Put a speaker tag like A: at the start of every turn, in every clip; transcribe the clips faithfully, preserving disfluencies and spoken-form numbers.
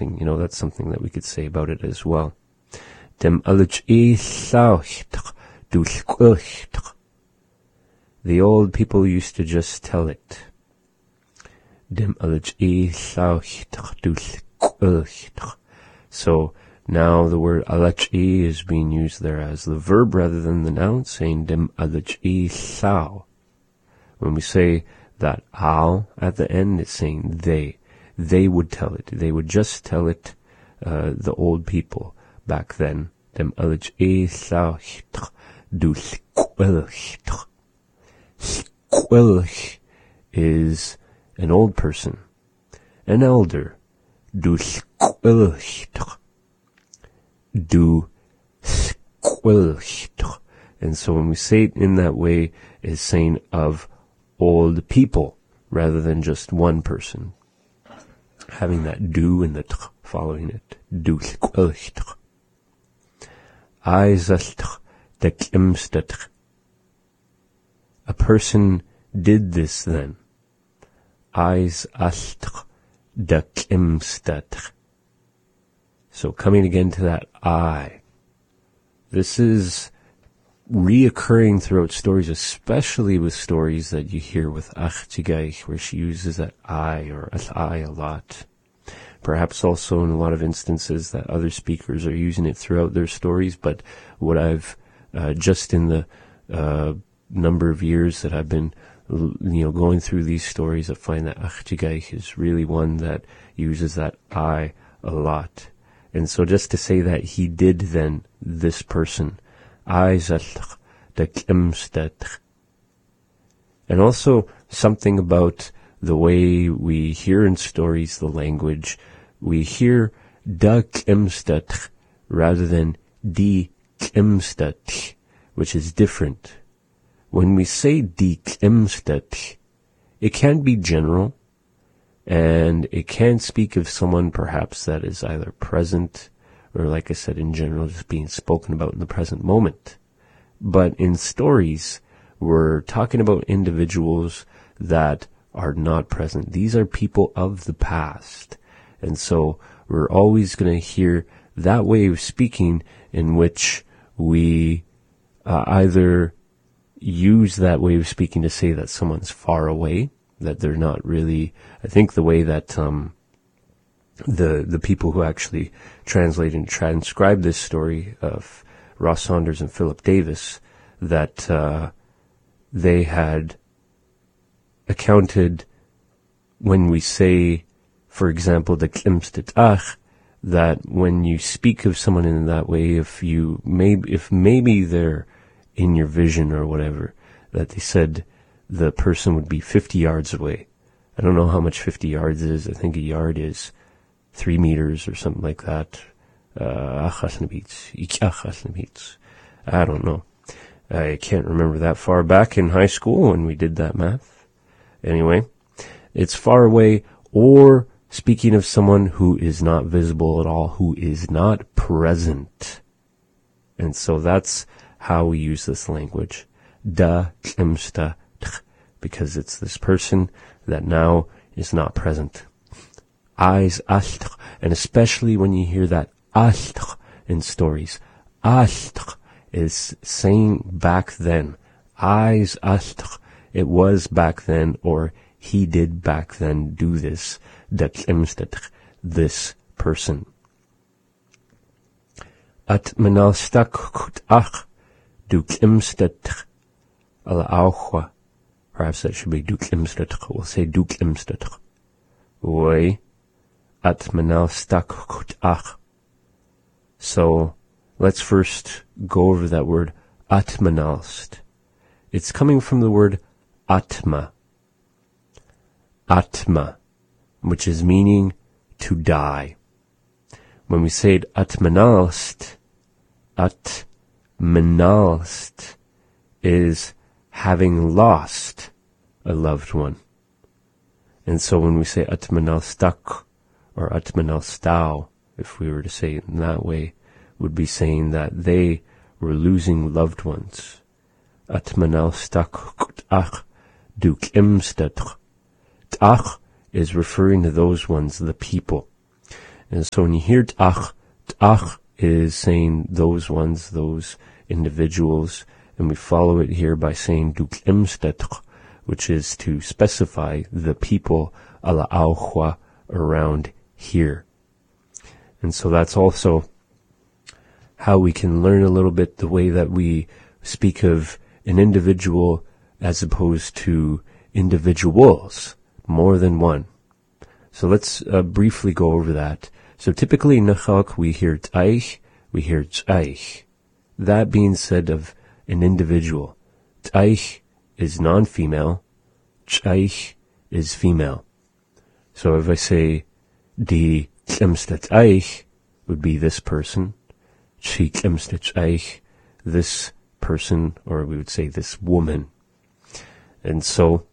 A: something, you know, that's something that we could say about it as well. Dem alch e sauchtach dulquchtach. The old people used to just tell it. Dem alch e sauchtach dulquchtach. So now the word alach-e is being used there as the verb rather than the noun, saying dem alach-e sao. When we say that al at the end, it's saying they. They would tell it. They would just tell it, uh, the old people back then. Dem alach-e sao du squelch. Squelch is an old person, an elder. Du squelch. Du squelch. And so when we say it in that way, it's saying of old people rather than just one person. Having that du and the t following it. Du squelch. Eisalt de klimstat. A person did this then. Eisalt de klimstat. So coming again to that I. This is reoccurring throughout stories, especially with stories that you hear with Achtigaich, where she uses that I or I a lot. Perhaps also in a lot of instances that other speakers are using it throughout their stories, but what I've, uh, just in the, uh, number of years that I've been, you know, going through these stories, I find that Achtigaich is really one that uses that I a lot. And so just to say that he did then, this person, and also something about the way we hear in stories, the language, we hear da klimstat rather than die klimstat, which is different. When we say die klimstat, it can be general, and it can speak of someone perhaps that is either present or, like I said, in general, just being spoken about in the present moment. But in stories, we're talking about individuals that are not present. These are people of the past. And so we're always going to hear that way of speaking in which we uh, either use that way of speaking to say that someone's far away, that they're not really, I think the way that, um, the, the people who actually translate and transcribe this story of Ross Saunders and Philip Davis, that, uh, they had accounted when we say, for example, the klimstet ach, that when you speak of someone in that way, if you maybe, if maybe they're in your vision or whatever, that they said, the person would be fifty yards away. I don't know how much fifty yards is. I think a yard is three meters or something like that. Uh, I don't know. I can't remember that far back in high school when we did that math. Anyway, it's far away, or speaking of someone who is not visible at all, who is not present. And so that's how we use this language. Da klimsta, because it's this person that now is not present. Eyes asht, and especially when you hear that asht in stories. Asht is saying back then. Eyes asht, it was back then, or he did back then do this. Dat imstet, this person. At menal stak kut ach, du klimstet al auchwa. Perhaps that should be du klimstet. We'll say du klimstet. Oi. At menal stak kut ach. So, let's first go over that word atmanalst. It's coming from the word atma. Atma, which is meaning to die. When we say it atmanalst, atmanalst is having lost a loved one. And so when we say atmanalstak or atmanalstau, if we were to say it in that way, would be saying that they were losing loved ones. Atmanalstak ach du klimstat. Ach is referring to those ones, the people. And so when you hear t'ach, t'ach is saying those ones, those individuals, and we follow it here by saying du klimstet, which is to specify the people ala auchwa around here. And so that's also how we can learn a little bit the way that we speak of an individual as opposed to individuals, more than one. So let's uh, briefly go over that. So typically in Nachalk we hear t'aich, we hear t'aich. That being said of an individual, t'aich is non-female, t'aich is female. So if I say die klimste t'aich would be this person, chi klimste t'aich, this person, or we would say this woman. And so,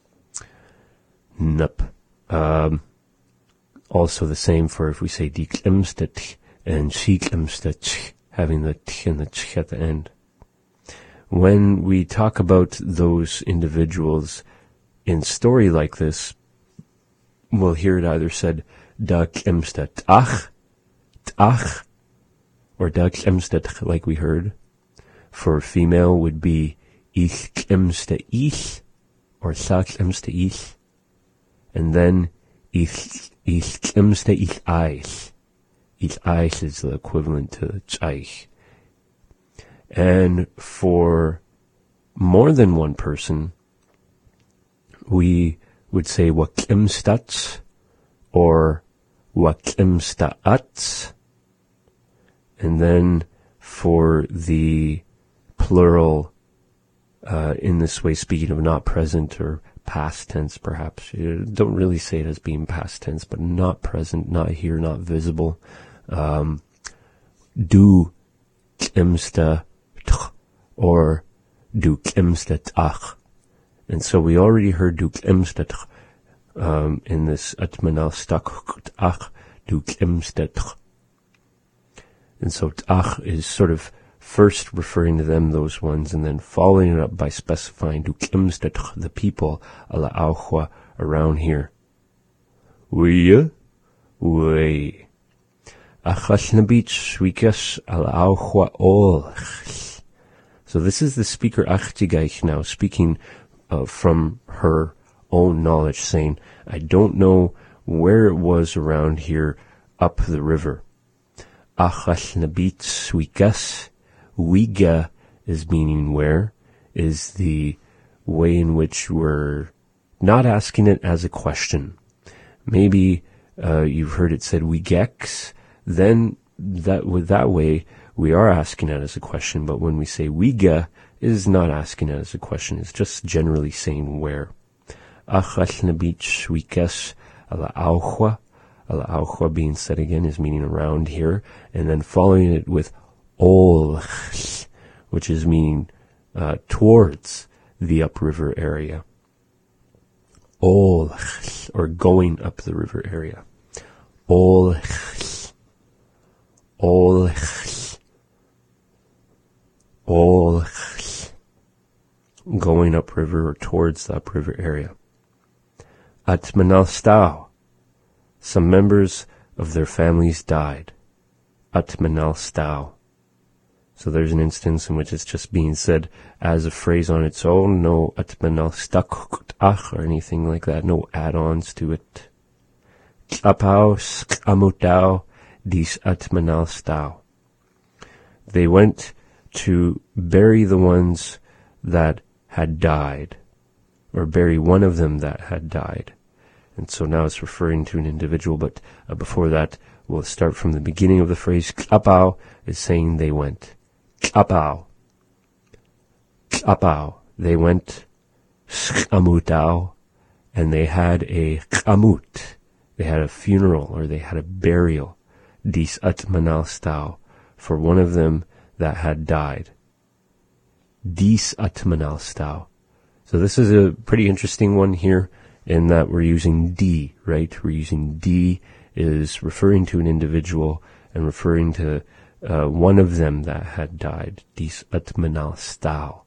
A: nup. Um, also the same for if we say die klimste t'ch and chi klimste t'ch, having the t'ch and the t'ch at the end. When we talk about those individuals in story like this, we'll hear it either said da klimste t'ach, t'ach, or da klimste t'ch, like we heard. For female would be ich klimste ich, or sa klimste ich, and then ich ich klimste ich eich. Ich eich is the equivalent to t'aich. And for more than one person, we would say wa klimstats, or wa klimstaats, and then for the plural, uh, in this way, speaking of not present or past tense, perhaps. You don't really say it as being past tense, but not present, not here, not visible. Um, du klimste t'ch, or du klimste t'ach. And so we already heard du klimste t'ch, um, in this atmanal stak t'ach, du klimste t'ch. And so t'ach is sort of first referring to them, those ones, and then following it up by specifying du klimste t'ch, the people ala auchwa around here. We, we. Achas nabich wikas ala auchwa ol. So this is the speaker Achtigaich now speaking uh, from her own knowledge, saying, I don't know where it was around here up the river. Achas nabich wikas. Wiga is meaning where, is the way in which we're not asking it as a question. Maybe uh, you've heard it said wigex, then that with that way we are asking it as a question, but when we say wiga, it is not asking it as a question, it's just generally saying where. Achas nabich wikas ala auchwa, ala auchwa being said again is meaning around here, and then following it with ol, which is meaning uh, towards the upriver area. Ol, or going up the river area. Ol, ol, ol, going upriver or towards the upriver area. Atmanal stau, some members of their families died. Atmanal stau. So there's an instance in which it's just being said as a phrase on its own, no atmanal stakutach or anything like that, no add-ons to it. Apau skamutau dis atmanal stau. They went to bury the ones that had died, or bury one of them that had died. And so now it's referring to an individual, but uh, before that, we'll start from the beginning of the phrase. Apau is saying they went. Apau. Apau. They went. Skamutau. And they had a kamut. They had a funeral, or they had a burial. Dis atmanal stau. For one of them that had died. Dis atmanal stau. So this is a pretty interesting one here, in that we're using di, right? We're using di is referring to an individual and referring to uh, one of them that had died. Dis atmanal stau.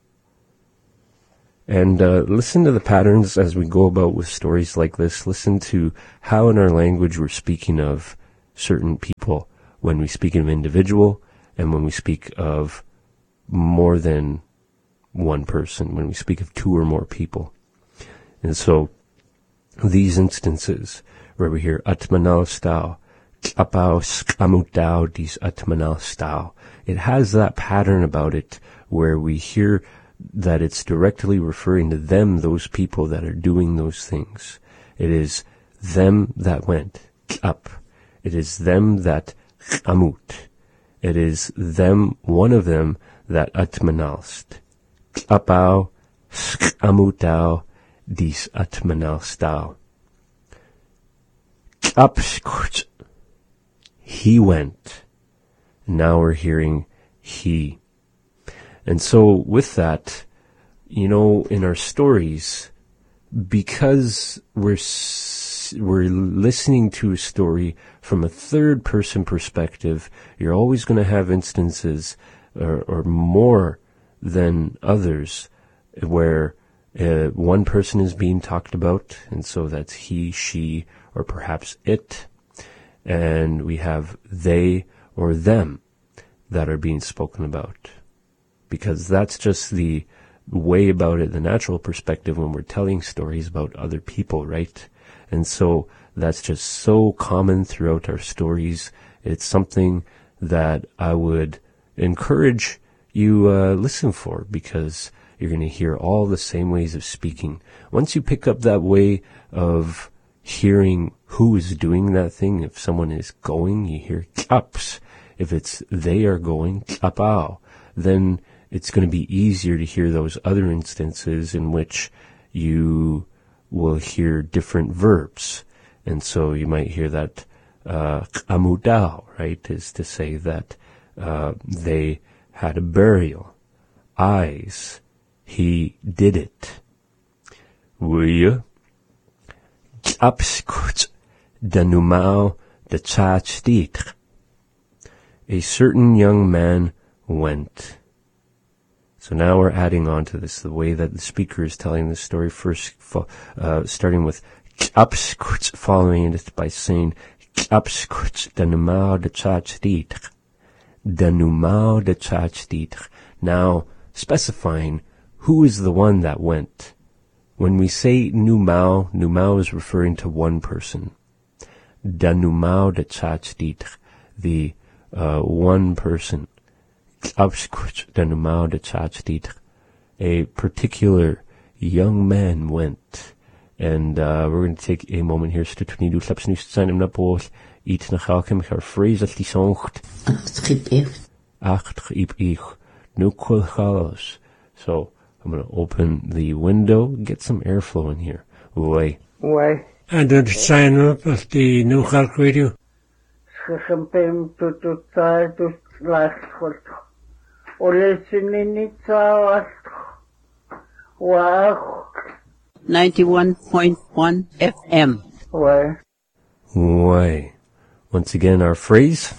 A: And uh, listen to the patterns as we go about with stories like this. Listen to how in our language we're speaking of certain people when we speak of individual and when we speak of more than one person, when we speak of two or more people. And so these instances where we hear atmanal stao, apao skamutao dis atmanal stao, it has that pattern about it where we hear that it's directly referring to them, those people that are doing those things. It is them that went up. It is them that amut. It is them, one of them, that atmanalst. Apao amutao dis atmanalstao. Up, he went. Now we're hearing he. And so with that, you know, in our stories, because we're we're listening to a story from a third person perspective, you're always going to have instances or, or more than others where uh, one person is being talked about, and so that's he, she, or perhaps it, and we have they or them that are being spoken about. Because that's just the way about it, the natural perspective when we're telling stories about other people, right? And so that's just so common throughout our stories. It's something that I would encourage you uh, listen for, because you're going to hear all the same ways of speaking. Once you pick up that way of hearing who is doing that thing, if someone is going, you hear kaps. If it's they are going, kapao, then it's going to be easier to hear those other instances in which you will hear different verbs. And so you might hear that uh, amudao, right, is to say that uh, they had a burial. Eyes, he did it. Wuya, abskut denumao de chachtit. A certain young man went. So now we're adding on to this, the way that the speaker is telling the story, first uh, starting with abskut, following it by saying abskut denumao de chachtit. Denumao de chachtit. Now specifying who is the one that went. When we say numao, numao is referring to one person. Denumao de chachtit, the uh, one person. A particular young man went. And uh, we're going to take a moment here. So to do slaps nu zijn hem napos iets na galkem her phrase at die zongt. Acht ip ich nu kwel galos. So I'm going to open the window, get some airflow in here. Way.
B: Way.
C: And don't sign up of the New Hulk Radio.
B: Schempem to to try to last for. Or listening it out. Wow.
D: ninety-one point one F M.
B: Way.
A: Way. Once again, our phrase.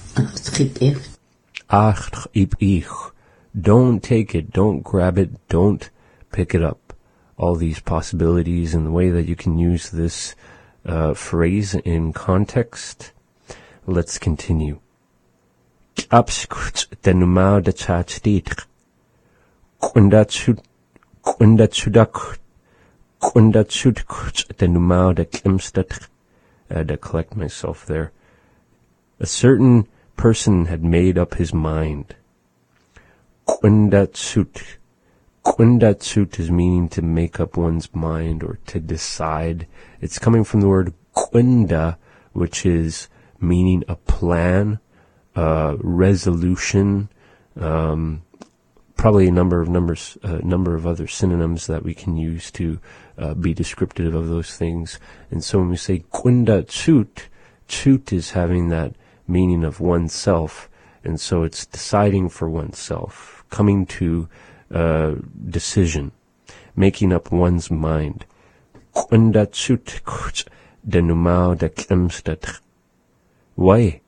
A: Acht ip ich. Don't take it, don't grab it, don't pick it up. All these possibilities and the way that you can use this uh, phrase in context. Let's continue. Abskut denumao de chachtit. Kundatsud kundatsudak kundatsud denumao de kimstat. I had to collect myself there. A certain person had made up his mind. Kundatsut. Kundatsut is meaning to make up one's mind or to decide. It's coming from the word kunda, which is meaning a plan, uh, resolution, um, probably a number of numbers, a uh, number of other synonyms that we can use to uh, be descriptive of those things. And so when we say kundatsut, tsut is having that meaning of oneself, and so it's deciding for oneself, coming to uh, decision, making up one's mind. Kundatsut denumao de klemstat. Why?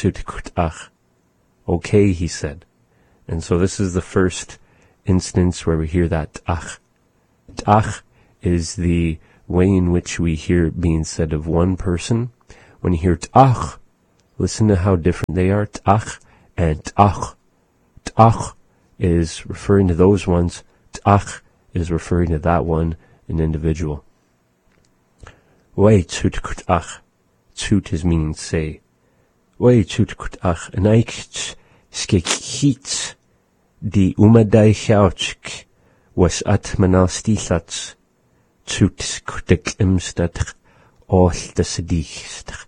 A: Okay, he said. And so this is the first instance where we hear that ach. Ach is the way in which we hear it being said of one person. When you hear ach, Listen to how different they are. T'ach and t'ach. T'ach is referring to those ones. T'ach is referring to that one, an individual. Way tut kut'ach. Tut is meaning say. Way tut kut'ach. Anaikch skekhiet. Die umadai chauchk. Was at manal stilats. Tut kutek imstad. All the sedichst.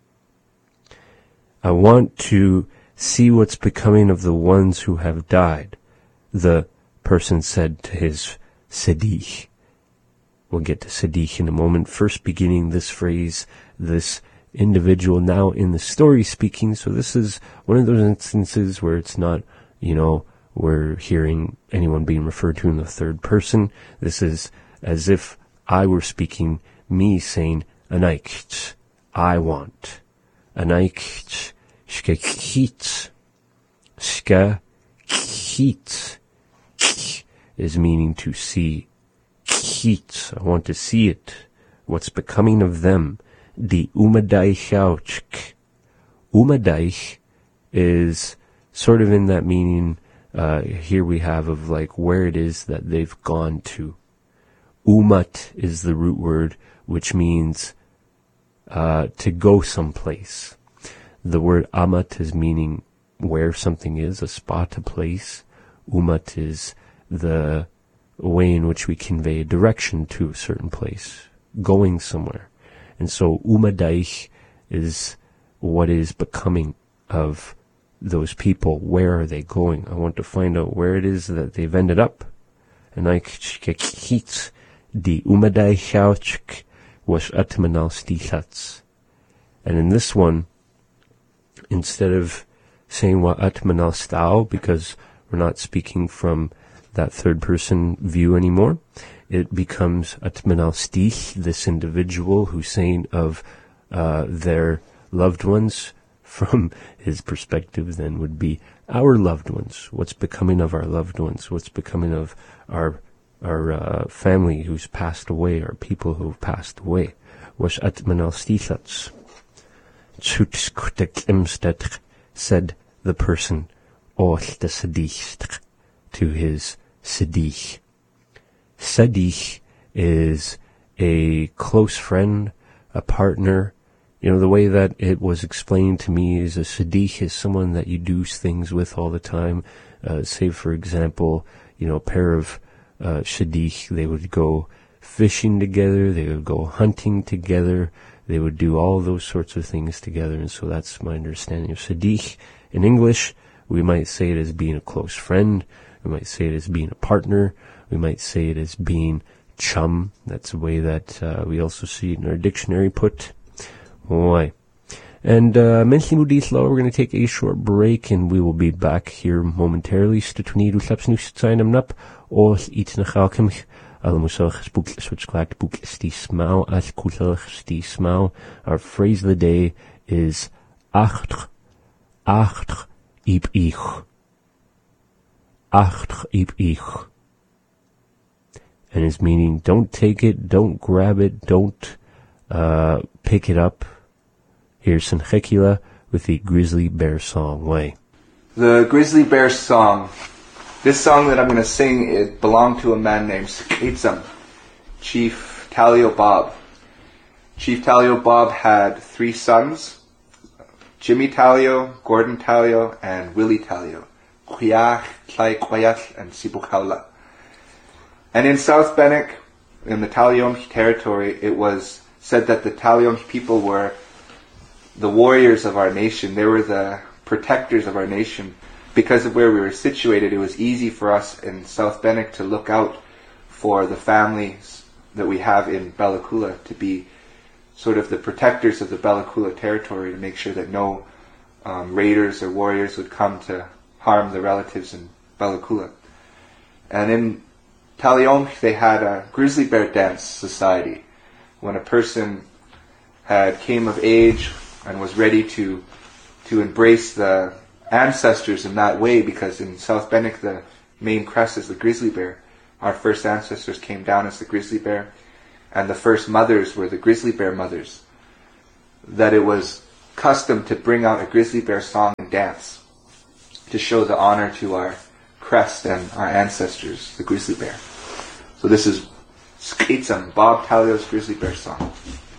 A: I want to see what's becoming of the ones who have died, the person said to his sedich. We'll get to sedich in a moment. First beginning this phrase, this individual now in the story speaking. So this is one of those instances where it's not, you know, we're hearing anyone being referred to in the third person. This is as if I were speaking, me saying, Anaikt, I want. Anaikt, shkekhiet, shkekhiet, is meaning to see. Khiet, I want to see it. What's becoming of them? Die umadaichauchk. Umadaich is sort of in that meaning, uh, here we have of like where it is that they've gone to. Umat is the root word, which means uh, to go someplace. The word amat is meaning where something is, a spot, a place. Umat is the way in which we convey direction to a certain place, going somewhere. And so umadaich is what is becoming of those people. Where are they going? I want to find out where it is that they've ended up. And I kikit di umadaich was atmanal stilats. And in this one, instead of saying wa atmanal stau, because we're not speaking from that third person view anymore, it becomes atmanal stich, this individual who's saying of uh, their loved ones. From his perspective then would be our loved ones. What's becoming of our loved ones? What's becoming of our our uh, family who's passed away, our people who've passed away? Was atmanal stilats. Said the person, or the sedich, to his sedich. Sedich is a close friend, a partner. You know, the way that it was explained to me is a sedich is someone that you do things with all the time. Uh, say, for example, you know, a pair of uh, sedich, they would go fishing together, they would go hunting together, they would do all those sorts of things together. And so that's my understanding of sedich. In English, we might say it as being a close friend, we might say it as being a partner, we might say it as being chum. That's a way that uh, we also see it in our dictionary put. Why? And uh, mentioning Udisla, we're going to take a short break, and we will be back here momentarily. Stutunidu slapsnus zijn hem nap, or iets na galkemch. Alamusal gespook switchclack book stismau as kutel stismau. Our phrase of the day is acht, acht, ip ich. Acht, ip ich. And his meaning, don't take it, don't grab it, don't uh, pick it up. Here's Sanchekila with the Grizzly Bear Song. Way.
E: The Grizzly Bear Song. This song that I'm going to sing, it belonged to a man named Skaitzam, Chief Talio Bob. Chief Talio Bob had three sons, Jimmy Talio, Gordon Talio, and Willie Talio. Quyach, Tlai Quyach, and Sibukaula. And in South Benwick, in the Taliomh territory, it was said that the Taliomh people were the warriors of our nation. They were the protectors of our nation. Because of where we were situated, it was easy for us in South Benwick to look out for the families that we have in Bella Coola to be sort of the protectors of the Bella Coola territory, to make sure that no um, raiders or warriors would come to harm the relatives in Bella Coola. And in Taliomh, they had a grizzly bear dance society. When a person had came of age and was ready to to embrace the ancestors in that way, because in South Benwick the main crest is the grizzly bear. Our first ancestors came down as the grizzly bear, and the first mothers were the grizzly bear mothers. That it was custom to bring out a grizzly bear song and dance to show the honor to our crest and our ancestors, the grizzly bear. So this is Skitsum, Bob Talio's grizzly bear song.